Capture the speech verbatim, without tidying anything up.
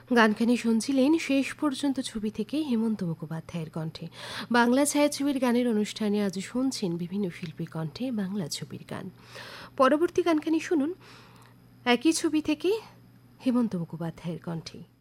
গানখানি শুনছিলেন শেষ পর্যন্ত ছবি থেকে হেমন্ত মুখোপাধ্যায়ের কণ্ঠে। বাংলা ছায়াছবির গানের অনুষ্ঠানে আজ শুনছেন বিভিন্ন শিল্পীর কণ্ঠে বাংলা ছবির গান। পরবর্তী গানখানি শুনুন একই ছবি থেকে হেমন্ত মুখোপাধ্যায়ের কণ্ঠে।